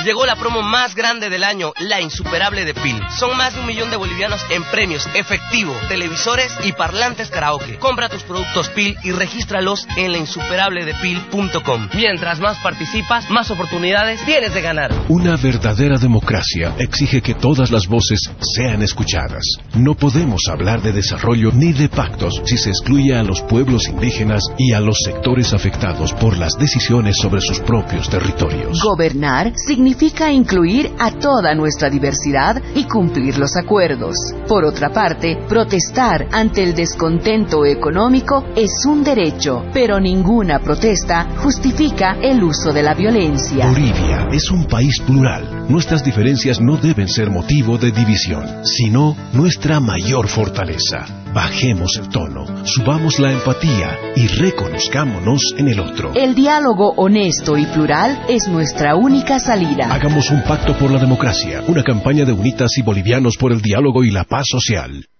Llegó la promo más grande del año, la insuperable de PIL. Son más de 1 millón de bolivianos en premios, efectivo, televisores y parlantes karaoke. Compra tus productos PIL y regístralos en lainsuperabledepil.com. Mientras más participas, más oportunidades tienes de ganar. Una verdadera democracia exige que todas las voces sean escuchadas. No podemos hablar de desarrollo ni de pactos si se excluye a los pueblos indígenas y a los sectores afectados por las decisiones sobre sus propios territorios. Gobernar significa incluir a toda nuestra diversidad y cumplir los acuerdos. Por otra parte, protestar ante el descontento económico es un derecho, pero ninguna protesta justifica el uso de la violencia. Bolivia es un país plural. Nuestras diferencias no deben ser motivo de división, sino nuestra mayor fortaleza. Bajemos el tono, subamos la empatía y reconozcámonos en el otro. El diálogo honesto y plural es nuestra única salida. Hagamos un pacto por la democracia, una campaña de UNITAS y bolivianos por el diálogo y la paz social.